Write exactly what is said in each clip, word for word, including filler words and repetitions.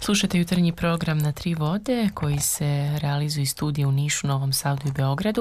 Slušajte jutarnji program Na tri vode koji se realizuje iz studija u Nišu, Novom Sadu i Beogradu,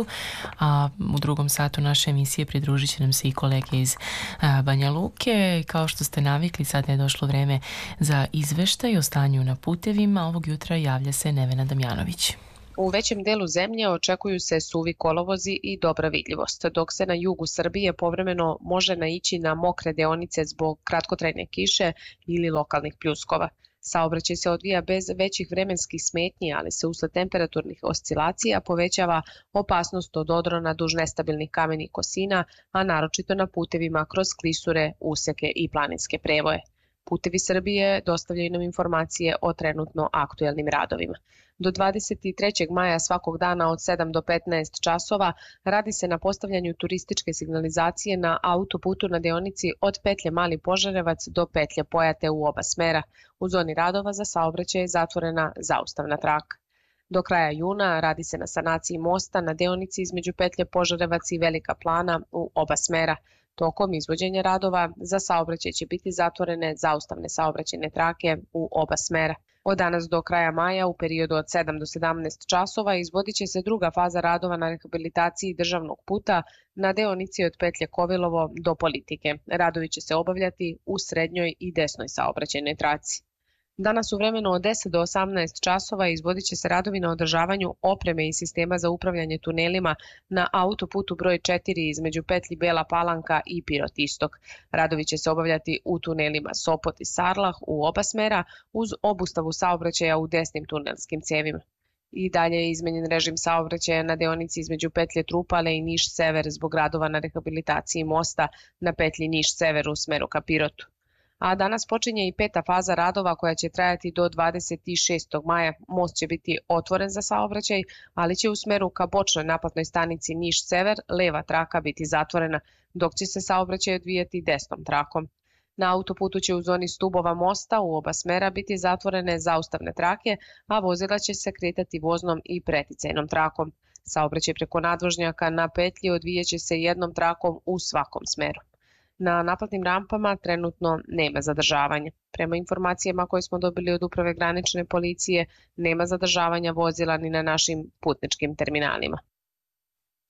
a u drugom satu naše emisije pridružit će nam se i kolege iz Banja Luke. Kao što ste navikli, sada je došlo vreme za izveštaj o stanju na putevima. Ovog jutra javlja se Nevena Damjanović. U većem delu zemlje očekuju se suvi kolovozi i dobra vidljivost, dok se na jugu Srbije povremeno može naići na mokre deonice zbog kratkotrajne kiše ili lokalnih pljuskova. Saobraćaj se odvija bez većih vremenskih smetnji, ali se usled temperaturnih oscilacija povećava opasnost od odrona duž nestabilnih kamenih kosina, a naročito na putevima kroz klisure, useke i planinske prevoje. Putevi Srbije dostavljaju nam informacije o trenutno aktuelnim radovima. Do dvadeset trećeg maja svakog dana od sedam do petnaest časova radi se na postavljanju turističke signalizacije na autoputu na deonici od petlje Mali Požarevac do petlje Pojate u oba smera. U zoni radova za saobraćaj je zatvorena zaustavna traka. Do kraja juna radi se na sanaciji mosta na deonici između petlje Požarevac i Velika Plana u oba smera. Tokom izvođenja radova za saobraćaj će biti zatvorene zaustavne saobraćajne trake u oba smera. Od danas do kraja maja u periodu od sedam do sedamnaest časova izvodit će se druga faza radova na rehabilitaciji državnog puta na deonici od petlje Kovilovo do Politike. Radovi će se obavljati u srednjoj i desnoj saobraćajnoj traci. Danas u vremenu od deset do osamnaest časova izvodit će se radovi na održavanju opreme i sistema za upravljanje tunelima na autoputu broj četiri između petlji Bela Palanka i Pirot Istok. Radovi će se obavljati u tunelima Sopot i Sarlah u oba smera uz obustavu saobraćaja u desnim tunelskim cevima. I dalje je izmenjen režim saobraćaja na deonici između petlje Trupale i Niš Sever zbog radova na rehabilitaciji mosta na petlji Niš Sever u smeru ka Pirotu. A danas počinje i peta faza radova koja će trajati do dvadeset šestog maja. Most će biti otvoren za saobraćaj, ali će u smeru ka bočnoj naplatnoj stanici Niš Sever leva traka biti zatvorena, dok će se saobraćaj odvijati desnom trakom. Na autoputu će u zoni stubova mosta u oba smera biti zatvorene zaustavne trake, a vozila će se kretati voznom i preticajnom trakom. Saobraćaj preko nadvožnjaka na petlji odvijeće se jednom trakom u svakom smeru. Na naplatnim rampama trenutno nema zadržavanja. Prema informacijama koje smo dobili od Uprave granične policije, nema zadržavanja vozila ni na našim putničkim terminalima.